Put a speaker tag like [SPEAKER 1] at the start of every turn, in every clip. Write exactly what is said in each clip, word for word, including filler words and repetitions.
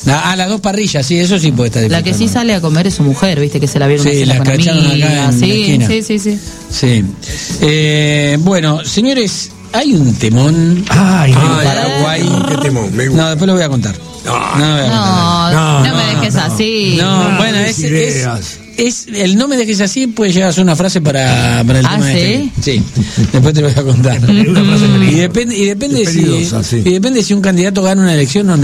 [SPEAKER 1] Ah, las dos parrillas, sí, eso sí puede estar
[SPEAKER 2] La que sí sale a comer es su mujer, viste, que se la vieron
[SPEAKER 1] sí, la
[SPEAKER 2] con
[SPEAKER 1] cacharon acá en
[SPEAKER 2] sí,
[SPEAKER 1] la esquina.
[SPEAKER 2] sí, sí, sí.
[SPEAKER 1] Sí. Eh, bueno, señores, hay un temón
[SPEAKER 3] Ay,
[SPEAKER 1] en
[SPEAKER 3] ay,
[SPEAKER 1] Paraguay.
[SPEAKER 3] qué temón, me gusta.
[SPEAKER 1] No, después lo voy a contar.
[SPEAKER 3] No,
[SPEAKER 1] no, lo voy a contar.
[SPEAKER 2] No, no,
[SPEAKER 3] No,
[SPEAKER 2] me dejes
[SPEAKER 3] no,
[SPEAKER 2] así.
[SPEAKER 1] No,
[SPEAKER 3] No,
[SPEAKER 1] bueno, es, es,
[SPEAKER 3] ideas.
[SPEAKER 1] es el no me dejes así puede llegar a ser una frase para, para el
[SPEAKER 2] ¿Ah,
[SPEAKER 1] tema
[SPEAKER 2] sí?
[SPEAKER 1] de este. Sí, después te lo voy a contar.
[SPEAKER 3] Una frase
[SPEAKER 1] y
[SPEAKER 3] feliz.
[SPEAKER 1] depende y depende si
[SPEAKER 3] Peligrosa, sí.
[SPEAKER 1] y depende si un candidato gana una elección o no.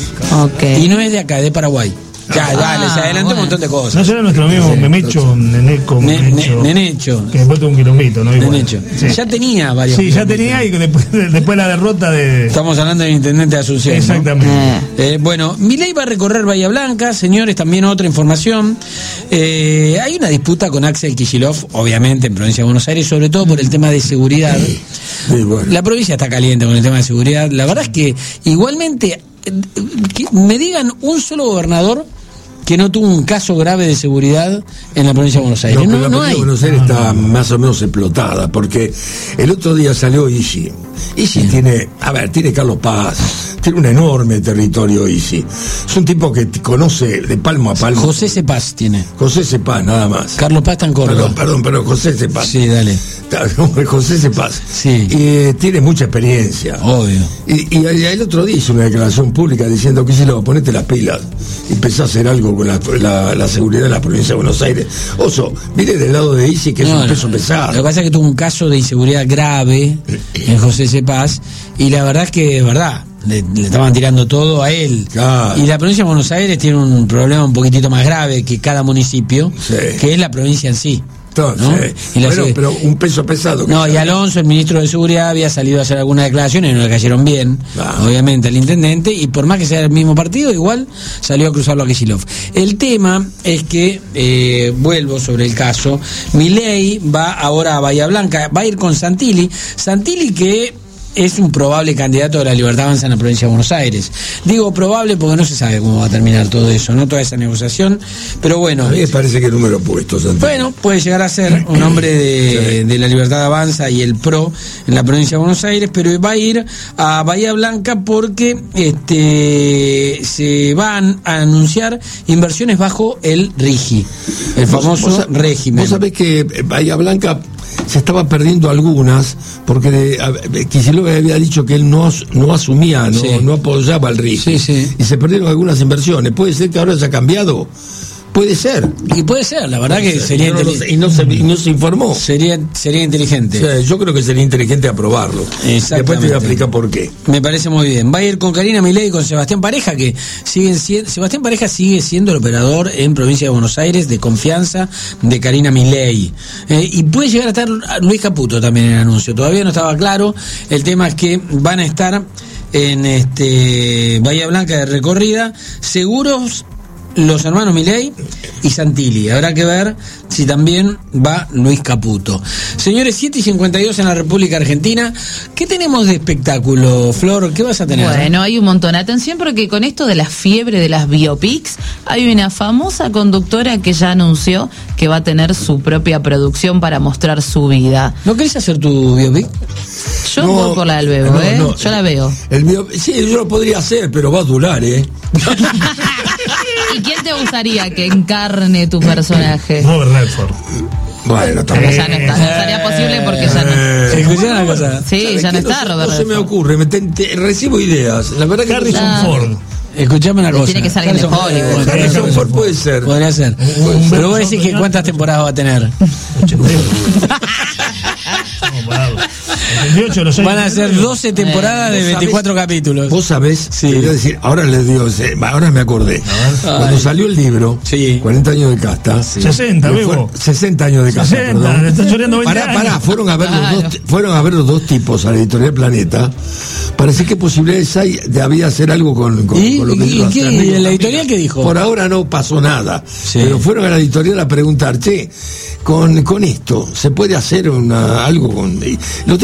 [SPEAKER 2] Ok.
[SPEAKER 1] Y no es de acá, de Paraguay. Ya,
[SPEAKER 2] Ah,
[SPEAKER 1] dale, se adelanta
[SPEAKER 2] bueno.
[SPEAKER 1] un montón de
[SPEAKER 3] No
[SPEAKER 1] cosas.
[SPEAKER 3] será nuestro amigo Memecho, Neneco,
[SPEAKER 1] Ne-
[SPEAKER 3] Memecho.
[SPEAKER 1] ne- Nenecho.
[SPEAKER 3] Que después tuvo un quilombito, ¿no? Igual.
[SPEAKER 1] Nenecho.
[SPEAKER 3] Sí.
[SPEAKER 1] Ya tenía varios.
[SPEAKER 3] Sí, ya
[SPEAKER 1] kilómetros.
[SPEAKER 3] tenía y que después, después la derrota de...
[SPEAKER 1] Estamos hablando del intendente de Asunción. ¿no?
[SPEAKER 3] Exactamente.
[SPEAKER 2] Eh.
[SPEAKER 1] Eh, bueno, Milei va a recorrer Bahía Blanca, señores, también otra información. Eh, hay una disputa con Axel Kicillof, obviamente, en Provincia de Buenos Aires, sobre todo por el tema de seguridad.
[SPEAKER 3] Sí, bueno.
[SPEAKER 1] La provincia está caliente con el tema de seguridad. La verdad es que igualmente, eh, que me digan un solo gobernador que no tuvo un caso grave de seguridad en la provincia de Buenos Aires.
[SPEAKER 4] No,
[SPEAKER 1] No,
[SPEAKER 4] pero la
[SPEAKER 1] no
[SPEAKER 4] provincia
[SPEAKER 1] hay.
[SPEAKER 4] de Buenos Aires está más o menos explotada, porque el otro día salió Isi. Isi tiene, a ver, tiene Carlos Paz, tiene un enorme territorio Isi. Es un tipo que te conoce de palmo a palmo.
[SPEAKER 1] José Cepaz tiene.
[SPEAKER 4] José Cepaz, nada más.
[SPEAKER 1] Carlos Paz está en Córdoba.
[SPEAKER 4] Perdón, perdón, pero José Cepaz.
[SPEAKER 1] Sí, dale.
[SPEAKER 4] José Cepaz.
[SPEAKER 1] Sí.
[SPEAKER 4] Y eh, tiene mucha experiencia.
[SPEAKER 1] Obvio.
[SPEAKER 4] Y, y el otro día hizo una declaración pública diciendo que si lo ponete las pilas y empezó a hacer algo con la, la, la seguridad de la provincia de Buenos Aires. Oso, mire del lado de Isi que es
[SPEAKER 1] No,
[SPEAKER 4] un
[SPEAKER 1] no.
[SPEAKER 4] peso pesado.
[SPEAKER 1] Lo que pasa es que tuvo un caso de inseguridad grave en José Cepaz y la verdad es que, es verdad, le, le estaban tirando todo a él.
[SPEAKER 4] Claro.
[SPEAKER 1] Y la provincia de Buenos Aires tiene un problema un poquitito más grave que cada municipio,
[SPEAKER 4] Sí.
[SPEAKER 1] que es la provincia en sí.
[SPEAKER 4] Entonces,
[SPEAKER 1] ¿no? Y la
[SPEAKER 4] bueno,
[SPEAKER 1] segu-
[SPEAKER 4] pero un peso pesado. que
[SPEAKER 1] No, y
[SPEAKER 4] sale.
[SPEAKER 1] Alonso, el ministro de Seguridad, había salido a hacer algunas declaraciones y no le cayeron bien,
[SPEAKER 4] Ah.
[SPEAKER 1] obviamente, al intendente, y por más que sea el mismo partido, igual salió a cruzarlo a Kicillof. El tema es que, eh, vuelvo sobre el caso, Milei va ahora a Bahía Blanca, va a ir con Santilli, Santilli que es un probable candidato de la Libertad Avanza en la provincia de Buenos Aires. Digo probable porque no se sabe cómo va a terminar todo eso, no toda esa negociación, pero bueno.
[SPEAKER 4] A mí me parece que el número opuesto, Santiago.
[SPEAKER 1] Bueno, puede llegar a ser un hombre de, de la Libertad Avanza y el PRO en la provincia de Buenos Aires, pero va a ir a Bahía Blanca porque este se van a anunciar inversiones bajo el RIGI, el famoso
[SPEAKER 4] Vos sa-
[SPEAKER 1] régimen.
[SPEAKER 4] Vos sabés que eh, Bahía Blanca se estaba perdiendo algunas porque de, a- Kicillof había dicho que él no, as- no asumía, no,
[SPEAKER 1] Sí.
[SPEAKER 4] no apoyaba al RIGI.
[SPEAKER 1] Sí, sí.
[SPEAKER 4] Y se perdieron algunas inversiones. ¿Puede ser que ahora haya cambiado? Puede ser.
[SPEAKER 1] Y puede ser, la verdad que sería,
[SPEAKER 4] Yo no lo
[SPEAKER 1] inteli-
[SPEAKER 4] sé, y, no se, y no se informó.
[SPEAKER 1] sería, sería inteligente.
[SPEAKER 4] O sea, yo creo que sería inteligente aprobarlo.
[SPEAKER 1] Exactamente.
[SPEAKER 4] Después te voy a explicar por qué.
[SPEAKER 1] Me parece muy bien. Va a ir con Karina Milei y con Sebastián Pareja, que siguen siendo, Sebastián Pareja sigue siendo el operador en Provincia de Buenos Aires de confianza de Karina Milei. Eh, y puede llegar a estar Luis Caputo también en el anuncio. Todavía no estaba claro. El tema es que van a estar en este Bahía Blanca de recorrida, seguros los hermanos Milei y Santilli. Habrá que ver si también va Luis Caputo. Señores, siete y cincuenta y dos en la República Argentina. ¿Qué tenemos de espectáculo, Flor? ¿Qué vas a tener?
[SPEAKER 2] Bueno, hay un montón. Atención porque con esto de la fiebre de las biopics, hay una famosa conductora que ya anunció que va a tener su propia producción para mostrar su vida.
[SPEAKER 1] ¿No querés hacer tu biopic?
[SPEAKER 2] Yo
[SPEAKER 4] No,
[SPEAKER 2] voy por la del Bebo,
[SPEAKER 4] no,
[SPEAKER 2] ¿eh?
[SPEAKER 4] no.
[SPEAKER 2] Yo la veo.
[SPEAKER 4] El mío, sí, yo lo podría hacer, pero va a durar, ¿eh?
[SPEAKER 2] ¿Y quién te gustaría que encarne tu personaje?
[SPEAKER 3] Robert Redford.
[SPEAKER 4] Bueno,
[SPEAKER 2] Porque
[SPEAKER 4] también.
[SPEAKER 2] ya no está, no estaría posible porque ya no.
[SPEAKER 4] Eh,
[SPEAKER 1] Escuchá una cosa.
[SPEAKER 2] Sí,
[SPEAKER 4] ¿sabes
[SPEAKER 2] ya no
[SPEAKER 4] qué?
[SPEAKER 2] está,
[SPEAKER 4] se-
[SPEAKER 2] Robert
[SPEAKER 4] No se me
[SPEAKER 2] Redford.
[SPEAKER 4] ocurre, me te- te- recibo ideas. La verdad que no
[SPEAKER 3] Harrison
[SPEAKER 4] sé.
[SPEAKER 2] Ah.
[SPEAKER 3] Ford.
[SPEAKER 1] Escuchame una cosa.
[SPEAKER 2] Tiene que ser alguien de
[SPEAKER 1] Harrison-
[SPEAKER 2] Hollywood.
[SPEAKER 4] Harrison Ford puede ser.
[SPEAKER 1] Podría ser.
[SPEAKER 3] Un
[SPEAKER 1] Pero vos
[SPEAKER 3] beso,
[SPEAKER 1] decís que
[SPEAKER 3] señor.
[SPEAKER 1] cuántas temporadas va a tener.
[SPEAKER 3] Vamos, parado. ochenta y ocho, los
[SPEAKER 1] Van a ser doce temporadas de
[SPEAKER 4] ¿Vos sabés?
[SPEAKER 1] veinticuatro capítulos.
[SPEAKER 4] Vos sabés,
[SPEAKER 1] Sí.
[SPEAKER 4] te voy a decir, ahora les digo, se- ahora me acordé. Cuando
[SPEAKER 1] Ay.
[SPEAKER 4] salió el libro,
[SPEAKER 1] Sí.
[SPEAKER 4] cuarenta años de casta.
[SPEAKER 3] sesenta,
[SPEAKER 4] le
[SPEAKER 3] Bebo.
[SPEAKER 4] fueron- sesenta años de casta,
[SPEAKER 3] sesenta,
[SPEAKER 4] perdón.
[SPEAKER 3] le están choreando veinte
[SPEAKER 4] Pará,
[SPEAKER 3] años.
[SPEAKER 4] pará, fueron a ver los
[SPEAKER 2] Claro.
[SPEAKER 4] dos, ti- fueron a ver los dos tipos a la editorial Planeta. Parece que posibilidades hay de había hacer algo con, con,
[SPEAKER 1] ¿Y,
[SPEAKER 4] con lo que
[SPEAKER 1] y-
[SPEAKER 4] iba a
[SPEAKER 1] y qué-
[SPEAKER 4] hacer.
[SPEAKER 1] y la editorial qué dijo?
[SPEAKER 4] Por ahora no pasó nada.
[SPEAKER 1] Sí.
[SPEAKER 4] Pero fueron a la editorial a preguntar, che, con, con esto, ¿se puede hacer una, algo con...? y los tipos le dijeron,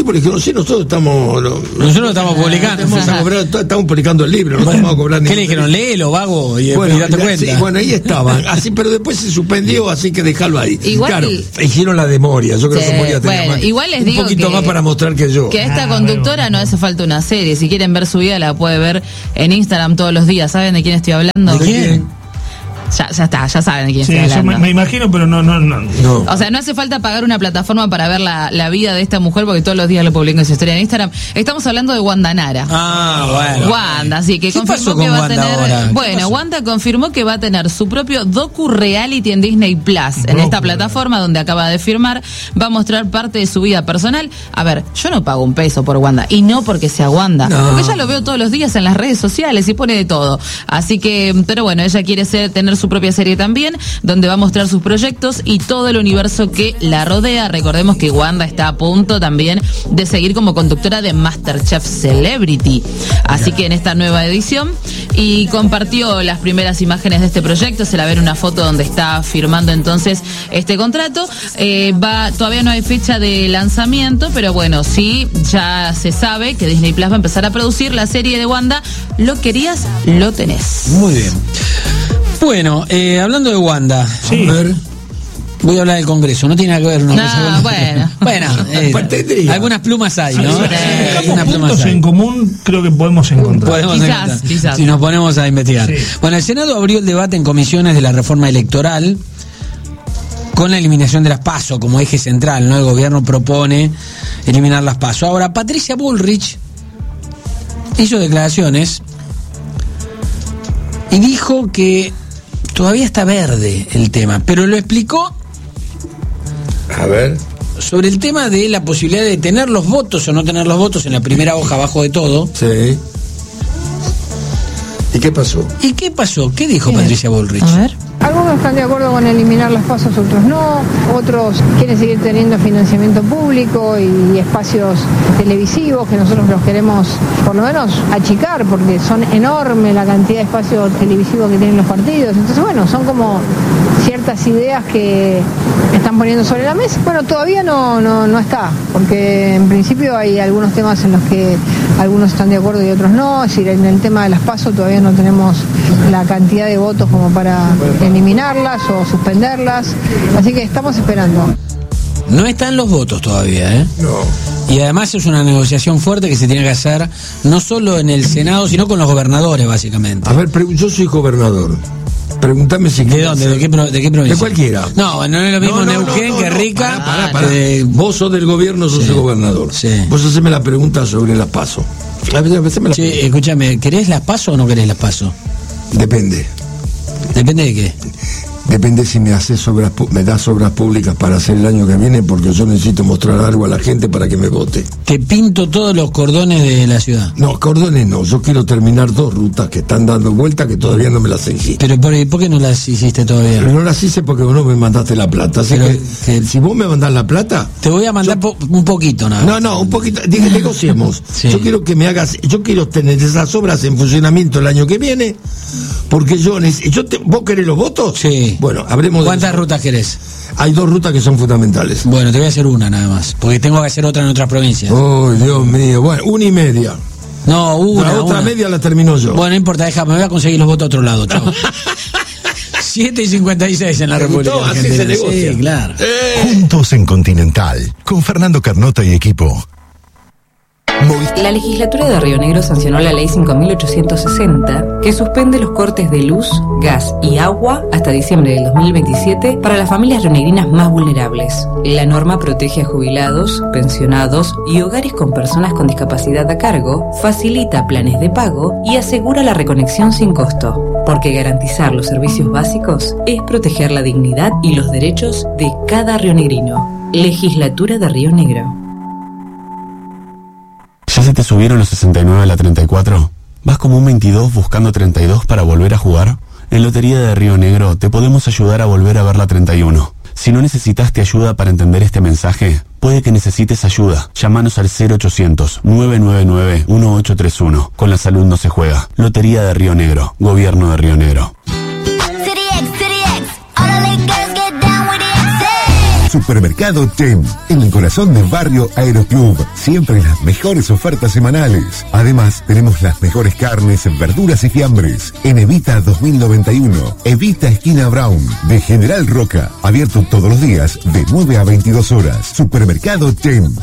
[SPEAKER 4] sí, nosotros estamos... No,
[SPEAKER 1] nosotros estamos publicando.
[SPEAKER 4] Estamos, estamos, estamos publicando el libro, no
[SPEAKER 1] bueno,
[SPEAKER 4] vamos a cobrar.
[SPEAKER 1] ¿Qué le dijeron? Léelo, vago, y,
[SPEAKER 4] bueno,
[SPEAKER 1] y date
[SPEAKER 4] ya,
[SPEAKER 1] cuenta.
[SPEAKER 4] Sí, bueno, ahí estaban, así, pero después se suspendió, así que dejarlo ahí.
[SPEAKER 2] Igual,
[SPEAKER 4] claro, hicieron la de Moria, yo creo
[SPEAKER 2] sí,
[SPEAKER 4] que Moria tenía
[SPEAKER 2] bueno,
[SPEAKER 4] más,
[SPEAKER 2] igual les
[SPEAKER 4] un
[SPEAKER 2] digo
[SPEAKER 4] poquito
[SPEAKER 2] que,
[SPEAKER 4] más para mostrar que yo.
[SPEAKER 2] Que a esta
[SPEAKER 3] Ah,
[SPEAKER 2] conductora
[SPEAKER 3] bueno,
[SPEAKER 2] no hace falta una serie. Si quieren ver su vida, la puede ver en Instagram todos los días. ¿Saben de quién estoy hablando?
[SPEAKER 1] ¿De quién?
[SPEAKER 2] Ya, ya está, ya saben de quién
[SPEAKER 3] Sí,
[SPEAKER 2] estoy
[SPEAKER 3] yo
[SPEAKER 2] hablando.
[SPEAKER 3] me, me imagino, pero no, no, no.
[SPEAKER 4] No.
[SPEAKER 2] O sea, no hace falta pagar una plataforma para ver la, la vida de esta mujer, porque todos los días lo publican en su historia en Instagram. Estamos hablando de Wanda Nara.
[SPEAKER 1] Ah, bueno.
[SPEAKER 2] Wanda, sí, que
[SPEAKER 1] ¿Qué
[SPEAKER 2] confirmó
[SPEAKER 1] pasó
[SPEAKER 2] que
[SPEAKER 1] con
[SPEAKER 2] va
[SPEAKER 1] Wanda
[SPEAKER 2] a tener.
[SPEAKER 1] ahora? ¿Qué
[SPEAKER 2] Bueno,
[SPEAKER 1] pasó?
[SPEAKER 2] Wanda confirmó que va a tener su propio docu-reality en Disney Plus, en esta plataforma donde acaba de firmar. Va a mostrar parte de su vida personal. A ver, yo no pago un peso por Wanda, y no porque sea Wanda,
[SPEAKER 4] No.
[SPEAKER 2] porque ella lo veo todos los días en las redes sociales y pone de todo. Así que, pero bueno, ella quiere ser, tener su propia serie también, donde va a mostrar sus proyectos y todo el universo que la rodea. Recordemos que Wanda está a punto también de seguir como conductora de MasterChef Celebrity. Así que en esta nueva edición, y compartió las primeras imágenes de este proyecto, se la ve en una foto donde está firmando entonces este contrato. Eh, va, todavía no hay fecha de lanzamiento, pero bueno, sí, ya se sabe que Disney Plus va a empezar a producir la serie de Wanda. Lo querías, lo tenés.
[SPEAKER 1] Muy bien. Bueno, eh, hablando de Wanda,
[SPEAKER 3] Sí.
[SPEAKER 1] a ver, voy a hablar del Congreso, no tiene nada que ver una
[SPEAKER 2] No,
[SPEAKER 1] cosa con-
[SPEAKER 2] bueno.
[SPEAKER 1] bueno, eh,
[SPEAKER 4] Pues tendría.
[SPEAKER 1] algunas plumas hay, ¿no?
[SPEAKER 3] Si
[SPEAKER 1] Eh,
[SPEAKER 3] buscamos
[SPEAKER 1] algunas plumas
[SPEAKER 3] puntos
[SPEAKER 1] hay.
[SPEAKER 3] en común, creo que podemos encontrar.
[SPEAKER 1] Podemos
[SPEAKER 2] Quizás,
[SPEAKER 1] encontrar,
[SPEAKER 2] quizás.
[SPEAKER 1] si nos ponemos a investigar.
[SPEAKER 3] Sí.
[SPEAKER 1] Bueno, el Senado abrió el debate en comisiones de la reforma electoral con la eliminación de las PASO como eje central, ¿no? El gobierno propone eliminar las PASO. Ahora, Patricia Bullrich hizo declaraciones y dijo que todavía está verde el tema, pero lo explicó
[SPEAKER 4] A ver.
[SPEAKER 1] sobre el tema de la posibilidad de tener los votos o no tener los votos en la primera hoja abajo de todo.
[SPEAKER 4] Sí. ¿Y qué pasó?
[SPEAKER 1] ¿Y qué pasó? ¿Qué dijo
[SPEAKER 2] ¿Qué?
[SPEAKER 1] Patricia Bullrich?
[SPEAKER 2] A ver.
[SPEAKER 5] Algunos están de acuerdo con eliminar las pasos, otros no. Otros quieren seguir teniendo financiamiento público y espacios televisivos que nosotros los queremos por lo menos achicar porque son enormes la cantidad de espacios televisivos que tienen los partidos. Entonces, bueno, son como ciertas ideas que están poniendo sobre la mesa. Bueno, todavía no, no, no está, porque en principio hay algunos temas en los que algunos están de acuerdo y otros no. Es decir, en el tema de las PASO todavía no tenemos la cantidad de votos como para eliminarlas o suspenderlas, así que estamos esperando.
[SPEAKER 1] No están los votos todavía, ¿eh?
[SPEAKER 4] No.
[SPEAKER 1] Y además es una negociación fuerte que se tiene que hacer no solo en el Senado, sino con los gobernadores, básicamente.
[SPEAKER 4] A ver, pre- yo soy gobernador. Pregúntame si...
[SPEAKER 1] ¿De dónde? ¿De qué, pro- de qué provincia?
[SPEAKER 4] De cualquiera.
[SPEAKER 1] No, no es lo mismo
[SPEAKER 4] No, no,
[SPEAKER 1] Neuquén
[SPEAKER 4] no, no,
[SPEAKER 1] que
[SPEAKER 4] no.
[SPEAKER 1] Rica.
[SPEAKER 4] Pará, pará, pará.
[SPEAKER 1] que-
[SPEAKER 4] Vos sos del gobierno, sos
[SPEAKER 1] Sí.
[SPEAKER 4] el gobernador.
[SPEAKER 1] Sí.
[SPEAKER 4] Vos haceme la pregunta sobre las PASO. A ver, haceme la
[SPEAKER 1] Che, escúchame, ¿querés las PASO o no querés las PASO?
[SPEAKER 4] Depende.
[SPEAKER 1] Depende de qué.
[SPEAKER 4] Depende si me haces obras, pu- me das obras públicas para hacer el año que viene, porque yo necesito mostrar algo a la gente para que me vote.
[SPEAKER 1] Te pinto todos los cordones de la ciudad.
[SPEAKER 4] No, cordones no. Yo quiero terminar dos rutas que están dando vuelta que todavía no me las hiciste.
[SPEAKER 1] Pero ¿por, ¿por qué no las hiciste
[SPEAKER 4] Pero
[SPEAKER 1] todavía?
[SPEAKER 4] no las hice porque vos no me mandaste la plata. Así
[SPEAKER 1] Pero
[SPEAKER 4] que,
[SPEAKER 1] que-
[SPEAKER 4] si vos me mandás la plata,
[SPEAKER 1] Te voy a mandar po- un poquito nada más.
[SPEAKER 4] no, no, un poquito, diga, negociemos.
[SPEAKER 1] Sí.
[SPEAKER 4] Yo quiero que me hagas, yo quiero tener esas obras en funcionamiento el año que viene, porque yo necesito, yo te- ¿vos querés los votos?
[SPEAKER 1] Sí.
[SPEAKER 4] Bueno, habremos de
[SPEAKER 1] ¿Cuántas
[SPEAKER 4] eso.
[SPEAKER 1] rutas querés?
[SPEAKER 4] Hay dos rutas que son fundamentales.
[SPEAKER 1] Bueno, te voy a hacer una nada más, porque tengo que hacer otra en otras provincias.
[SPEAKER 4] Oh, Dios mío, bueno, una y media.
[SPEAKER 1] No, una,
[SPEAKER 4] la otra
[SPEAKER 1] una.
[SPEAKER 4] media la termino yo.
[SPEAKER 1] Bueno, no importa, déjame, me voy a conseguir los votos a otro lado, chao. siete y cincuenta y seis en la
[SPEAKER 4] ¿Te
[SPEAKER 1] República
[SPEAKER 4] gustó? Así
[SPEAKER 1] Argentina.
[SPEAKER 4] se negocia.
[SPEAKER 1] Sí, claro.
[SPEAKER 4] Eh,
[SPEAKER 6] Juntos en Continental, con Fernando Carnota y equipo.
[SPEAKER 7] La legislatura de Río Negro sancionó la ley cinco mil ochocientos sesenta, que suspende los cortes de luz, gas y agua hasta diciembre del dos mil veintisiete para las familias rionegrinas más vulnerables. La norma protege a jubilados, pensionados y hogares con personas con discapacidad a cargo, facilita planes de pago y asegura la reconexión sin costo, porque garantizar los servicios básicos es proteger la dignidad y los derechos de cada rionegrino. Legislatura de Río Negro.
[SPEAKER 8] ¿Ya se te subieron los sesenta y nueve a la treinta y cuatro? ¿Vas como un veintidós buscando treinta y dos para volver a jugar? En Lotería de Río Negro te podemos ayudar a volver a ver la treinta y uno. Si no necesitaste ayuda para entender este mensaje, puede que necesites ayuda. Llámanos al cero ochocientos, nueve nueve nueve, uno ocho tres uno. Con la salud no se juega. Lotería de Río Negro. Gobierno de Río Negro.
[SPEAKER 6] Supermercado Tem, en el corazón del barrio Aeroclub. Siempre las mejores ofertas semanales. Además, tenemos las mejores carnes, verduras y fiambres. En Evita dos mil noventa y uno, Evita esquina Brown, de General Roca. Abierto todos los días de nueve a veintidós horas. Supermercado Tem.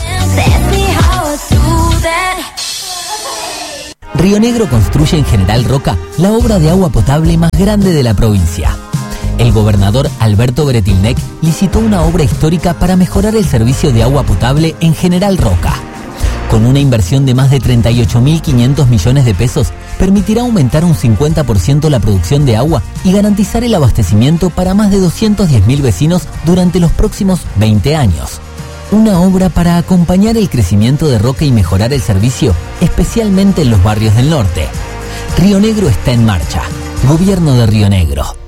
[SPEAKER 9] Río Negro construye en General Roca la obra de agua potable más grande de la provincia. El gobernador Alberto Bretilnec licitó una obra histórica para mejorar el servicio de agua potable en General Roca. Con una inversión de más de treinta y ocho mil quinientos millones de pesos, permitirá aumentar un cincuenta por ciento la producción de agua y garantizar el abastecimiento para más de doscientos diez mil vecinos durante los próximos veinte años. Una obra para acompañar el crecimiento de Roca y mejorar el servicio, especialmente en los barrios del norte. Río Negro está en marcha. Gobierno de Río Negro.